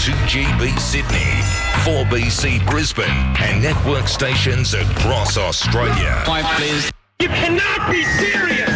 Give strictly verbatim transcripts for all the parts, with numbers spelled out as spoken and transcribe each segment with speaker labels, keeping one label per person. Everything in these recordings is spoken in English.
Speaker 1: two G B Sydney, four B C Brisbane, and network stations across Australia.
Speaker 2: Five, please.
Speaker 3: You cannot be serious!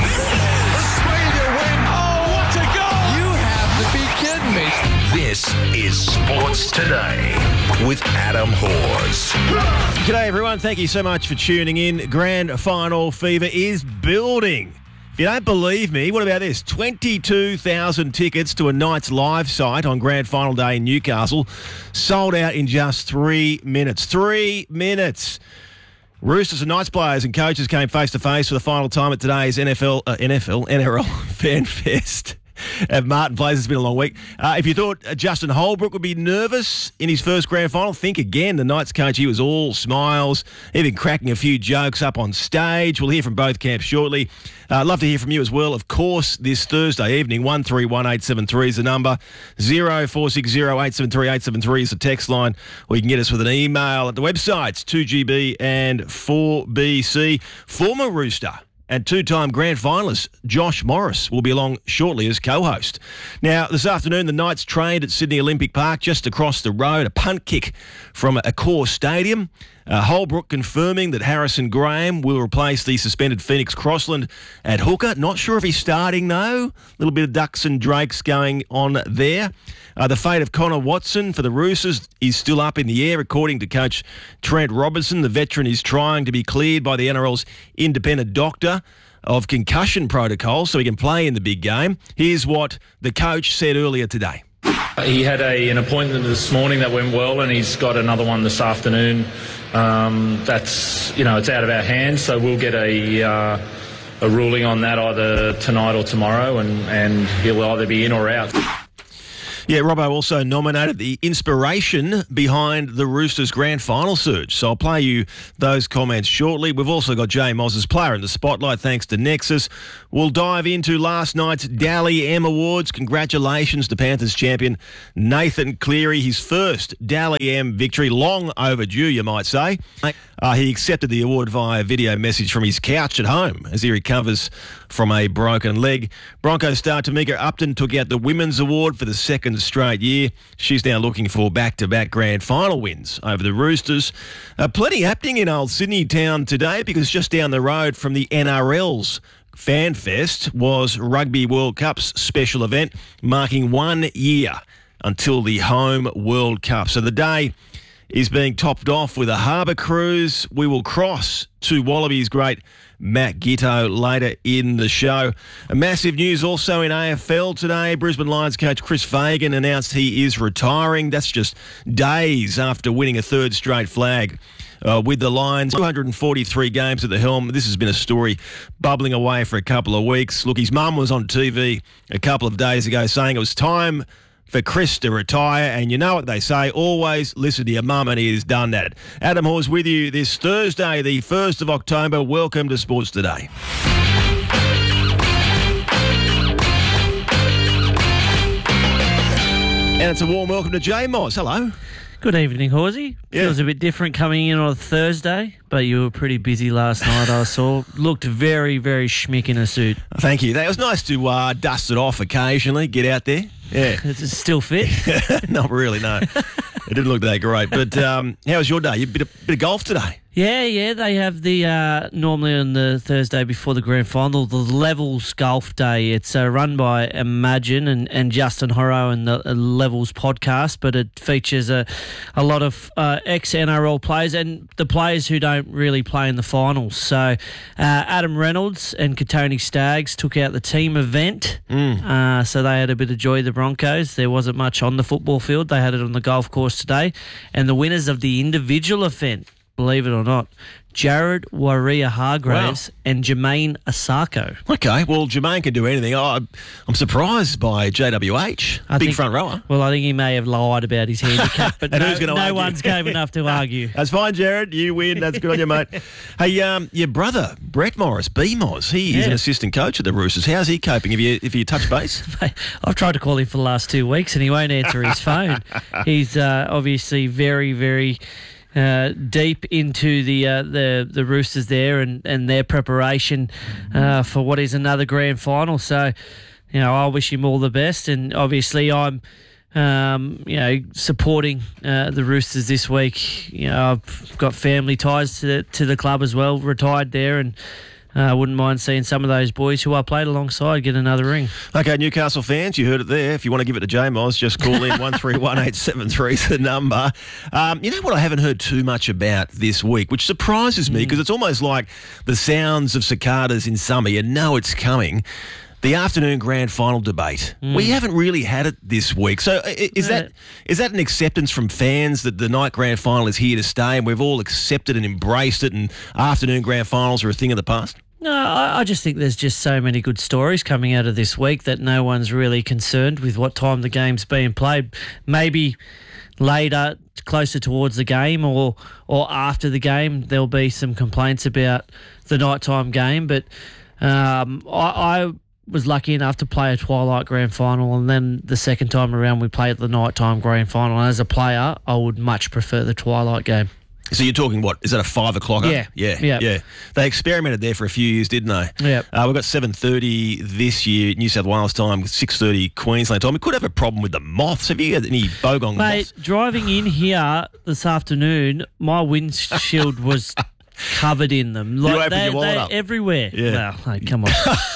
Speaker 1: Australia win!
Speaker 2: Oh, what a goal! You have to be kidding me.
Speaker 1: This is Sports Today with Adam Hawes.
Speaker 4: G'day everyone, thank you so much for tuning in. Grand Final fever is building. If you don't believe me, what about this? twenty-two thousand tickets to a Knights live site on Grand Final Day in Newcastle, sold out in just three minutes. Three minutes. Roosters and Knights players and coaches came face-to-face for the final time at today's N F L, uh, N F L, N R L Fan Fest at Martin Place. It's been a long week. Uh, if you thought uh, Justin Holbrook would be nervous in his first grand final, think again. The Knights coach, he was all smiles, even cracking a few jokes up on stage. We'll hear from both camps shortly. Uh, I'd love to hear from you as well. Of course, this Thursday evening, one three one eight seven three is the number. zero four six zero eight seven three eight seven three is the text line. Or you can get us with an email at the websites, two G B and four B C. Former Rooster and two-time grand finalist Josh Morris will be along shortly as co-host. Now, this afternoon, the Knights trained at Sydney Olympic Park just across the road, a punt kick from Accor Stadium. Uh, Holbrook confirming that Harrison Graham will replace the suspended Phoenix Crossland at hooker. Not sure if he's starting, though. A little bit of ducks and drakes going on there. Uh, the fate of Connor Watson for the Roosters is still up in the air, according to coach Trent Robinson. The veteran is trying to be cleared by the N R L's independent doctor of concussion protocol so he can play in the big game. Here's what the coach said earlier today.
Speaker 5: He had a, an appointment this morning that went well, and he's got another one this afternoon. Um, that's, you know, it's out of our hands, so we'll get a uh, a ruling on that either tonight or tomorrow, and, and he'll either be in or out.
Speaker 4: Yeah, Robbo also nominated the inspiration behind the Roosters' grand final surge. So I'll play you those comments shortly. We've also got Jay Moz's player in the spotlight, thanks to Nexus. We'll dive into last night's Dally M Awards. Congratulations to Panthers champion Nathan Cleary. His first Dally M victory, long overdue, you might say. Uh, he accepted the award via video message from his couch at home as he recovers from a broken leg. Broncos star Tamika Upton took out the Women's Award for the second straight year. She's now looking for back-to-back grand final wins over the Roosters. Uh, plenty happening in old Sydney town today, because just down the road from the N R L's Fan Fest was Rugby World Cup's special event, marking one year until the home World Cup. So the day is being topped off with a harbour cruise. We will cross to Wallabies great Matt Giteau later in the show. A massive news also in A F L today. Brisbane Lions coach Chris Fagan announced he is retiring. That's just days after winning a third straight flag uh, with the Lions. two hundred forty-three games at the helm. This has been a story bubbling away for a couple of weeks. Look, his mum was on T V a couple of days ago saying it was time for Chris to retire, and you know what they say, always listen to your mum, and he has done that. Adam Hawes with you this Thursday, the first of October. Welcome to Sports Today. And it's a warm welcome to Jay Moz. Hello.
Speaker 6: Good evening, Horsey.
Speaker 4: Yeah.
Speaker 6: Feels a bit different coming in on a Thursday, but you were pretty busy last night, I saw. Looked very, very schmick in a suit.
Speaker 4: Thank you. It was nice to uh, dust it off occasionally, get out there. Yeah.
Speaker 6: It's still fit?
Speaker 4: Not really, no. It didn't look that great. But um, how was your day? You bit of, bit of golf today?
Speaker 6: Yeah, yeah. They have the, uh, normally on the Thursday before the grand final, the Levels Golf Day. It's uh, run by Imagine and, and Justin Horrow and the uh, Levels podcast, but it features a, a lot of uh, ex-N R L players and the players who don't really play in the finals. So uh, Adam Reynolds and Katoni Staggs took out the team event.
Speaker 4: Mm.
Speaker 6: Uh, so they had a bit of joy, the Broncos. There wasn't much on the football field. They had it on the golf course today. And the winners of the individual event, believe it or not, Jared Warrior-Hargraves
Speaker 4: Wow.
Speaker 6: and Jermaine Asako.
Speaker 4: Okay, well, Jermaine can do anything. Oh, I'm surprised by J W H,
Speaker 6: I
Speaker 4: big
Speaker 6: think-
Speaker 4: front rower.
Speaker 6: Well, I think he may have lied about his handicap, but
Speaker 4: And
Speaker 6: no,
Speaker 4: who's gonna
Speaker 6: no
Speaker 4: argue?
Speaker 6: one's game enough to argue.
Speaker 4: That's fine, Jared. You win. That's good on you, mate. Hey, um, your brother, Brett Morris, B Moz, he is
Speaker 6: Yeah.
Speaker 4: an assistant coach at the Roosters. How's he coping? Have you, have you touched base?
Speaker 6: Mate, I've tried to call him for the last two weeks and he won't answer his phone. He's uh, obviously very, very uh, deep into the, uh, the the Roosters there and, and their preparation uh, for what is another grand final. So, you know, I wish him all the best. And obviously I'm um, you know, supporting uh, the Roosters this week. You know, I've got family ties to the, to the club as well, retired there, and I uh, wouldn't mind seeing some of those boys who I played alongside get another ring.
Speaker 4: Okay, Newcastle fans, you heard it there. If you want to give it to J Moz, just call in one three one eight seven three is the number. Um, you know what I haven't heard too much about this week, which surprises me because mm. it's almost like the sounds of cicadas in summer. You know it's coming. The afternoon grand final debate. Mm. We haven't really had it this week. So is that is that an acceptance from fans that the night grand final is here to stay and we've all accepted and embraced it and afternoon grand finals are a thing of the past?
Speaker 6: No, I, I just think there's just so many good stories coming out of this week that no one's really concerned with what time the game's being played. Maybe later, closer towards the game or or after the game, there'll be some complaints about the nighttime game. But um, I... I was lucky enough to play a twilight grand final, and then the second time around we played the nighttime grand final. And as a player, I would much prefer the twilight game.
Speaker 4: So you're talking, what, is that a five o'clock?
Speaker 6: Yeah.
Speaker 4: Yeah,
Speaker 6: yeah.
Speaker 4: yeah. They experimented there for a few years, didn't they?
Speaker 6: Yeah.
Speaker 4: Uh, we've got seven thirty this year, New South Wales time, six thirty Queensland time. We could have a problem with the moths. Have you had any bogong
Speaker 6: Mate,
Speaker 4: moths?
Speaker 6: driving in here this afternoon, my windshield was covered in them.
Speaker 4: You
Speaker 6: Like
Speaker 4: opened
Speaker 6: they,
Speaker 4: your wallet
Speaker 6: they
Speaker 4: up.
Speaker 6: everywhere.
Speaker 4: Yeah.
Speaker 6: Well, hey, come on.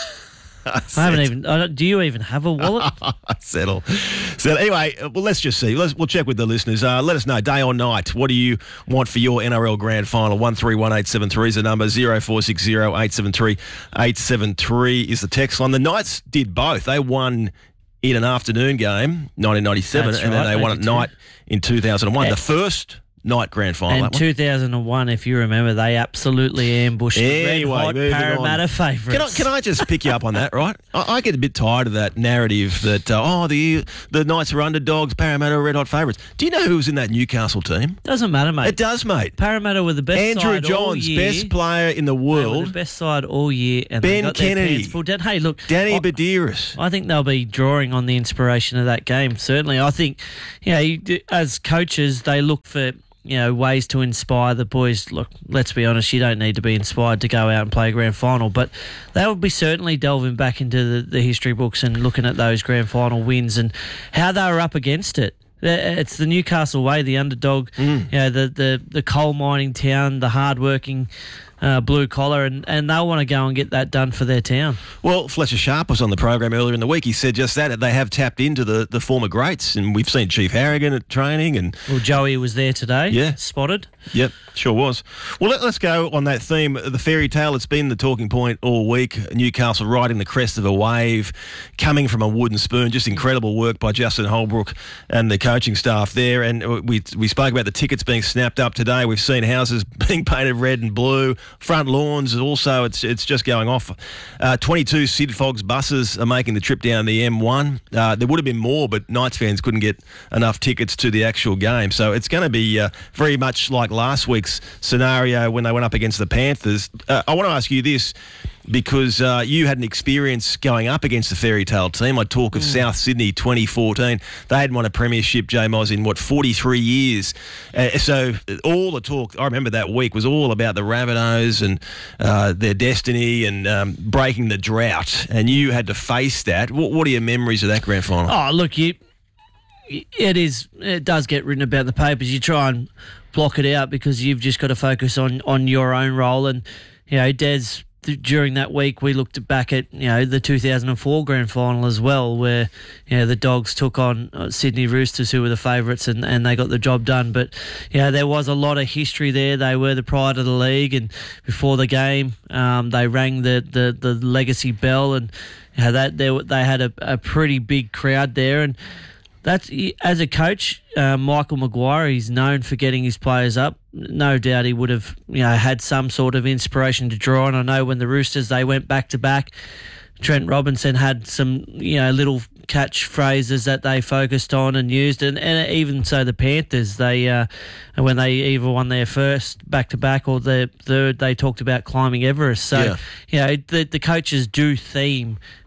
Speaker 6: I haven't even. I don't, do you even have a wallet?
Speaker 4: Settle. So anyway, well, let's just see. Let's, we'll check with the listeners. Uh, let us know, day or night, what do you want for your N R L Grand Final? One three one eight seven three is the number. Zero four six zero eight seven three eight seven three is the text line. The Knights did both. They won in an afternoon game, nineteen ninety-seven,
Speaker 6: That's
Speaker 4: and then
Speaker 6: right,
Speaker 4: they won at
Speaker 6: eighty-two.
Speaker 4: night in two thousand one.
Speaker 6: Yeah.
Speaker 4: The first night grand final.
Speaker 6: And
Speaker 4: that one.
Speaker 6: two thousand one, if you remember, they absolutely ambushed
Speaker 4: Anyway,
Speaker 6: the red hot
Speaker 4: moving
Speaker 6: Parramatta
Speaker 4: on.
Speaker 6: favourites.
Speaker 4: Can I, can I just pick you up on that, right? I, I get a bit tired of that narrative that, uh, oh, the the Knights are underdogs, Parramatta are red hot favourites. Do you know who was in that Newcastle team?
Speaker 6: Doesn't matter, mate.
Speaker 4: It does, mate.
Speaker 6: Parramatta were the best
Speaker 4: Andrew
Speaker 6: side all
Speaker 4: Johns,
Speaker 6: year.
Speaker 4: best player in the
Speaker 6: They were
Speaker 4: world.
Speaker 6: the best side all year. And
Speaker 4: Ben
Speaker 6: they got their
Speaker 4: Kennedy.
Speaker 6: pants pulled down. Hey, look.
Speaker 4: Danny
Speaker 6: I,
Speaker 4: Badiris.
Speaker 6: I think they'll be drawing on the inspiration of that game, certainly. I think, you know, you do, as coaches, they look for, you know, ways to inspire the boys. Look, let's be honest, you don't need to be inspired to go out and play a grand final, but they would be certainly delving back into the, the history books and looking at those grand final wins and how they were up against it. It's the Newcastle way, the underdog, mm. you know, the, the, the coal mining town, the hard-working uh, blue collar, and, and they'll want to go and get that done for their town.
Speaker 4: Well, Fletcher Sharp was on the program earlier in the week. He said just that, they have tapped into the, the former greats, and we've seen Chief Harrigan at training. And
Speaker 6: Well, Joey was there today,
Speaker 4: yeah.
Speaker 6: spotted.
Speaker 4: Yep, sure was. Well, let, let's go on that theme. The fairy tale, it's been the talking point all week. Newcastle riding the crest of a wave, coming from a wooden spoon. Just incredible work by Justin Holbrook and the coaching staff there. And we we spoke about the tickets being snapped up today. We've seen houses being painted red and blue. Front lawns also, it's it's just going off. Uh, twenty-two Sid Fogg's buses are making the trip down the M one. Uh, there would have been more, but Knights fans couldn't get enough tickets to the actual game. So it's going to be uh, very much like last week's scenario when they went up against the Panthers. Uh, I want to ask you this, because uh, you had an experience going up against the fairy tale team. I talk of mm. South Sydney twenty fourteen. They hadn't won a premiership, J Moz, in, what, forty-three years. Uh, so all the talk, I remember that week, was all about the Rabbitohs and uh, their destiny and um, breaking the drought. And you had to face that. What, what are your memories of that grand final?
Speaker 6: Oh, look, you, it is. It does get written about in the papers. You try and block it out because you've just got to focus on, on your own role. And, you know, Des, th- during that week, we looked back at, you know, the two thousand four grand final as well, where, you know, the Dogs took on uh, Sydney Roosters, who were the favourites, and, and they got the job done. But, you know, there was a lot of history there. They were the pride of the league, and before the game, um, they rang the, the, the legacy bell, and, you know, that they, they had a, a pretty big crowd there. And that's, as a coach, uh, Michael Maguire, he's known for getting his players up. No doubt he would have, you know, had some sort of inspiration to draw on. I know when the Roosters, they went back to back, Trent Robinson had some, you know, little catchphrases that they focused on and used, and, and even so the Panthers, they uh, when they either won their first back to back or the third, they talked about climbing Everest. So,
Speaker 4: yeah.
Speaker 6: you know, the the coaches do theme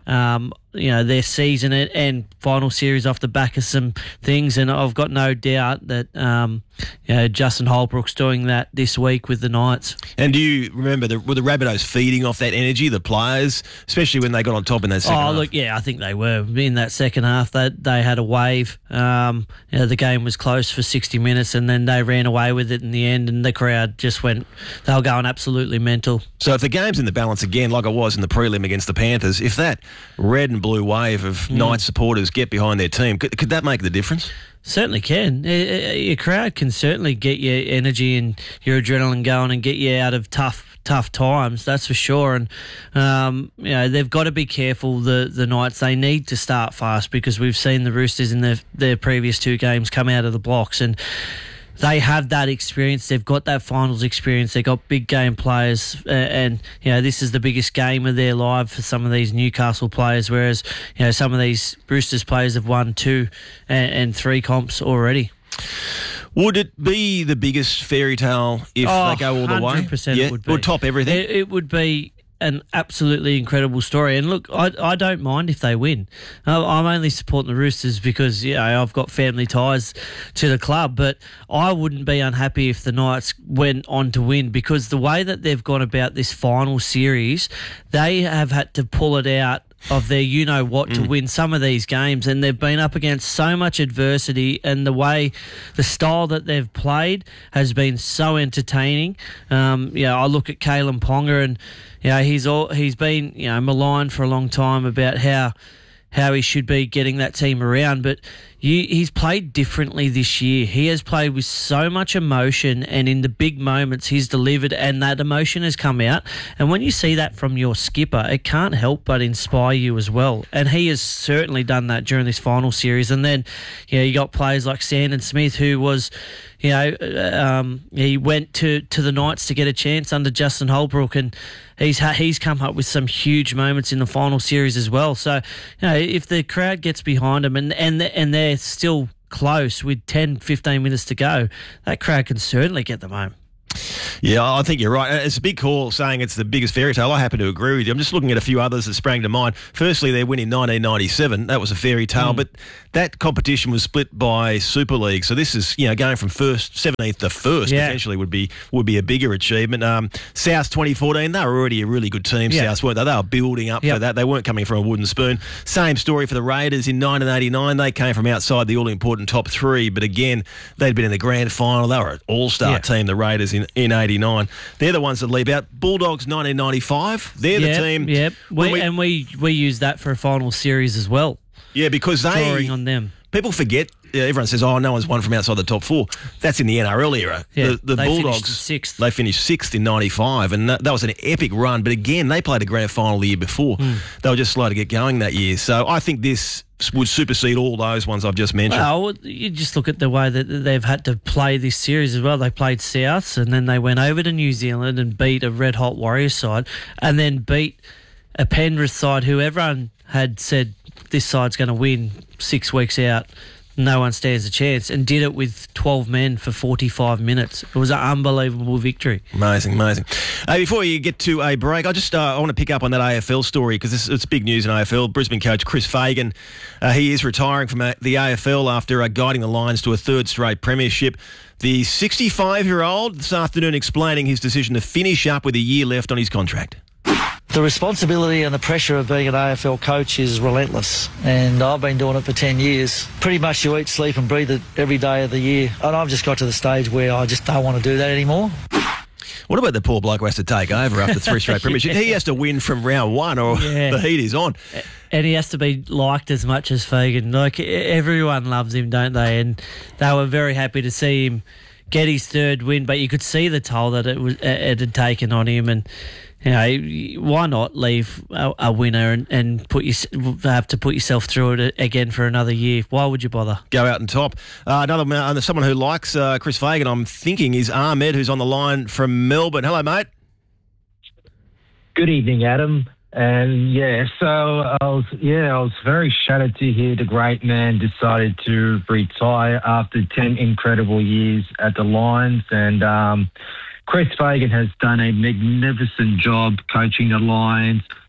Speaker 6: um, you know, their season and, and final series off the back of some things, and I've got no doubt that um, you know, Justin Holbrook's doing that this week with the Knights.
Speaker 4: And do you remember, the, were the Rabbitohs feeding off that energy, the players, especially when they got on top in that second
Speaker 6: oh,
Speaker 4: half?
Speaker 6: Oh, look, yeah, I think they were. In that second half, they, they had a wave. Um, you know, the game was close for sixty minutes, and then they ran away with it in the end, and the crowd just went, they were going absolutely mental.
Speaker 4: So if the game's in the balance again, like it was in the prelim against the Panthers, if that red and blue wave of mm. Knights supporters get behind their team, could, could that make the difference?
Speaker 6: Certainly can. Your crowd can certainly get your energy and your adrenaline going and get you out of tough tough times, that's for sure. And um, you know, they've got to be careful, the the Knights. They need to start fast, because we've seen the Roosters in their, their previous two games come out of the blocks, and they have that experience. They've got that finals experience. They've got big game players, uh, and you know, this is the biggest game of their life for some of these Newcastle players, whereas you know, some of these Roosters players have won two and, and three comps already.
Speaker 4: Would it be the biggest fairy tale if
Speaker 6: oh,
Speaker 4: they go all the way?
Speaker 6: one hundred percent
Speaker 4: yeah,
Speaker 6: it would be.
Speaker 4: Would top everything?
Speaker 6: It, it would be an absolutely incredible story. And look, I, I don't mind if they win. I'm only supporting the Roosters because, you know, I've got family ties to the club, but I wouldn't be unhappy if the Knights went on to win, because the way that they've gone about this final series, they have had to pull it out of their you-know-what to mm. win some of these games, and they've been up against so much adversity, and the way, the style that they've played has been so entertaining. Um, you know, I look at Kalen Ponga, and you know, he's all, he's been, you know, maligned for a long time about how how he should be getting that team around, but you, he's played differently this year. He has played with so much emotion, and in the big moments he's delivered, and that emotion has come out. And when you see that from your skipper, it can't help but inspire you as well. And he has certainly done that during this final series. And then, you know, you got players like Sandon Smith, who was, you know, um, he went to, to the Knights to get a chance under Justin Holbrook, and he's ha- he's come up with some huge moments in the final series as well. So, you know, if the crowd gets behind him, and and and they're still close with ten, fifteen minutes to go, that crowd can certainly get them home.
Speaker 4: Yeah, I think you're right. It's a big call saying it's the biggest fairy tale. I happen to agree with you. I'm just looking at a few others that sprang to mind. Firstly, their win in nineteen ninety-seven. That was a fairy tale, mm. but that competition was split by Super League. So this is, you know, going from first, seventeenth to first, yeah. potentially would be would be a bigger achievement. Um, South twenty fourteen, they were already a really good team, yeah. South, weren't they? They were building up yep. for that. They weren't coming from a wooden spoon. Same story for the Raiders in nineteen eighty-nine. They came from outside the all-important top three, but again, they'd been in the grand final. They were an all-star yeah. team, the Raiders, in, in eighty-nine. They're the ones that leap out. Bulldogs nineteen ninety-five. They're
Speaker 6: yep,
Speaker 4: the team.
Speaker 6: Yep. We, we, and we, we use that for a final series as well. Yeah, because they... Drawing on them.
Speaker 4: People forget, uh, everyone says, oh, no one's won from outside the top four. That's in the N R L era.
Speaker 6: Yeah,
Speaker 4: the the
Speaker 6: they
Speaker 4: Bulldogs,
Speaker 6: finished sixth.
Speaker 4: They finished sixth in ninety-five, and that, that was an epic run. But again, they played a grand final the year before. Mm. They were just slow to get going that year. So I think this would supersede all those ones I've just mentioned.
Speaker 6: Well, you just look at the way that they've had to play this series as well. They played Souths, and then they went over to New Zealand and beat a red-hot Warriors side, and then beat a Penrith side who everyone had said this side's going to win six weeks out. No one stands a chance, and did it with twelve men for forty-five minutes. It was an unbelievable victory.
Speaker 4: Amazing, amazing. Uh, before you get to a break, I just uh, I want to pick up on that A F L story, because it's big news in A F L. Brisbane coach Chris Fagan, uh, he is retiring from the A F L after uh, guiding the Lions to a third straight premiership. The sixty-five-year-old this afternoon explaining his decision to finish up with a year left on his contract.
Speaker 7: The responsibility and the pressure of being an A F L coach is relentless, and I've been doing it for ten years. Pretty much you eat, sleep and breathe it every day of the year, and I've just got to the stage where I just don't want to do that anymore.
Speaker 4: What about the poor bloke who has to take over after three straight premierships? yeah. He has to win from round one, or yeah. the heat is on.
Speaker 6: And he has to be liked as much as Fagan. Like, everyone loves him, don't they? And they were very happy to see him get his third win, but you could see the toll that it was it had taken on him. And you know, why not leave a, a winner and, and put you have to put yourself through it again for another year? Why would you bother? Go
Speaker 4: out and top. Uh, another uh, someone who likes uh, Chris Fagan, I'm thinking, is Ahmed, who's on the line from Melbourne. Hello, mate.
Speaker 8: Good evening, Adam. And yeah, so I was yeah I was very shattered to hear the great man decided to retire after ten incredible years at the Lions. And um, Chris Fagan has done a magnificent job coaching the Lions,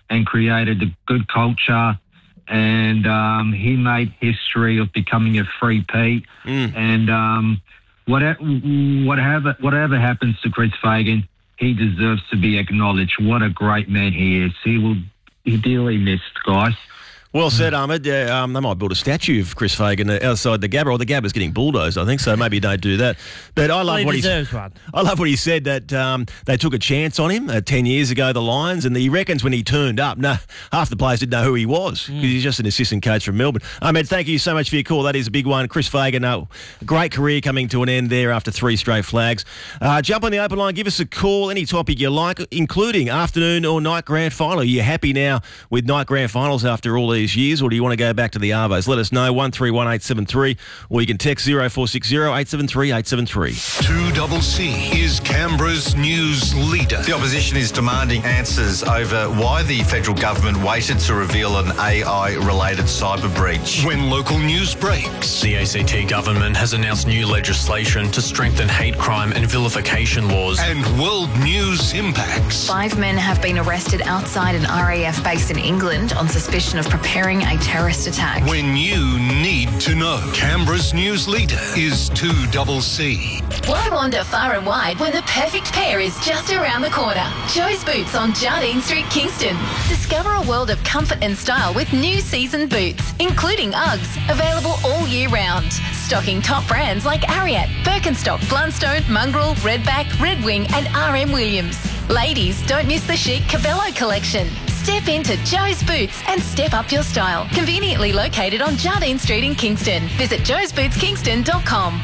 Speaker 8: and created a good culture. And um, he made history of becoming a free Pete.
Speaker 4: Mm.
Speaker 8: And um, whatever, whatever, whatever happens to Chris Fagan, he deserves to be acknowledged. What a great man he is. He will be dearly missed, guys.
Speaker 4: Well said, Ahmed. Uh, um, they might build a statue of Chris Fagan outside the Gabba, or the Gabba's getting bulldozed, I think, so maybe don't do that. But I love
Speaker 6: Well,
Speaker 4: what
Speaker 6: he
Speaker 4: he
Speaker 6: deserves one.
Speaker 4: I love what he said, that um, they took a chance on him uh, ten years ago, the Lions, and he reckons when he turned up, no, half the players didn't know who he was because he's just an assistant coach from Melbourne. Ahmed, thank you so much for your call. That is a big one. Chris Fagan, uh, great career coming to an end there after three straight flags. Uh, jump on the open line, give us a call, any topic you like, including afternoon or night grand final. Are you happy now with night grand finals after all these years, or do you want to go back to the Arvos? Let us know, one three one eight seven three, or you can text zero four six zero eight seven three eight seven three.
Speaker 1: two C C is Canberra's news leader.
Speaker 9: The opposition is demanding answers over why the federal government waited to reveal an A I-related cyber breach.
Speaker 1: When local news breaks,
Speaker 10: The A C T government has announced new legislation to strengthen hate crime and vilification laws.
Speaker 1: and world news impacts.
Speaker 11: Five men have been arrested outside an R A F base in England on suspicion of preparing a terrorist attack.
Speaker 1: When you need to know, Canberra's news leader is two C C.
Speaker 12: Why wander far and wide when the perfect pair is just around the corner? Joe's Boots on Jardine Street, Kingston. Discover a world of comfort and style with new season boots, including Uggs, available all year round. Stocking top brands like Ariat, Birkenstock, Blundstone, Mongrel, Redback, Red Wing and R M Williams. Ladies, don't miss the chic Cabello collection. Step into Joe's Boots and step up your style. Conveniently located on Jardine Street in Kingston. Visit joes boots kingston dot com.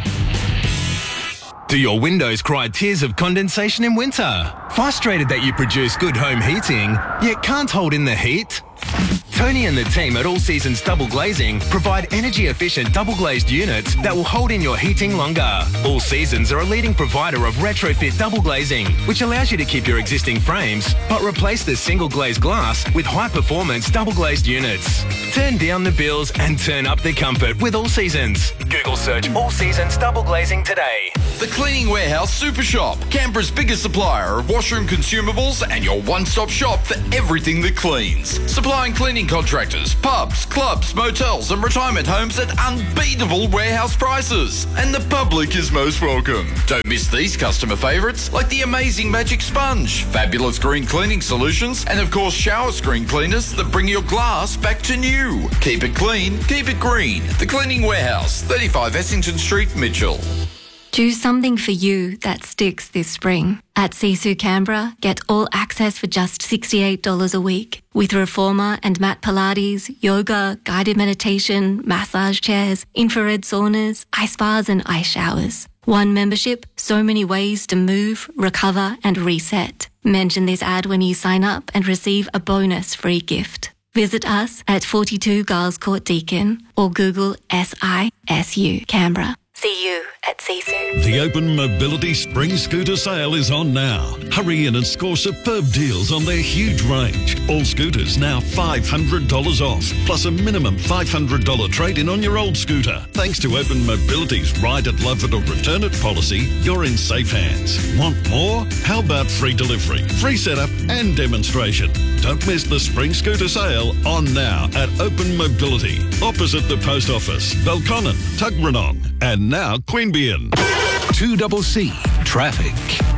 Speaker 13: Do your windows cry tears of condensation in winter? Frustrated that you produce good home heating, yet can't hold in the heat? Tony and the team at All Seasons Double Glazing provide energy-efficient double-glazed units that will hold in your heating longer. All Seasons are a leading provider of retrofit double glazing, which allows you to keep your existing frames, but replace the single-glazed glass with high-performance double-glazed units. Turn down the bills and turn up the comfort with All Seasons. Google search All Seasons Double Glazing today.
Speaker 2: The Cleaning Warehouse Super Shop, Canberra's biggest supplier of washroom consumables and your one-stop shop for everything that cleans. Supplying cleaning contractors, pubs, clubs, motels and retirement homes at unbeatable warehouse prices. And the public is most welcome. Don't miss these customer favourites like the amazing Magic Sponge, fabulous green cleaning solutions and of course shower screen cleaners that bring your glass back to new. Keep it clean, keep it green. The Cleaning Warehouse, thirty-five Essington Street, Mitchell.
Speaker 14: Do something for you that sticks this spring. At Sisu Canberra, get all access for just sixty-eight dollars a week. With Reformer and Mat Pilates, yoga, guided meditation, massage chairs, infrared saunas, ice baths and ice showers. One membership, so many ways to move, recover and reset. Mention this ad when you sign up and receive a bonus free gift. Visit us at forty-two Giles Court Deakin or Google S I S U Canberra. See you at Sisu.
Speaker 15: The Open Mobility Spring Scooter Sale is on now. Hurry in and score superb deals on their huge range. All scooters now five hundred dollars off, plus a minimum five hundred dollars trade-in on your old scooter. Thanks to Open Mobility's Ride It, Love It or Return It policy, you're in safe hands. Want more? How about free delivery, free setup and demonstration? Don't miss the Spring Scooter Sale on now at Open Mobility, opposite the Post Office, Belconnen, Tuggeranong and now Queanbeyan.
Speaker 1: two C C Traffic.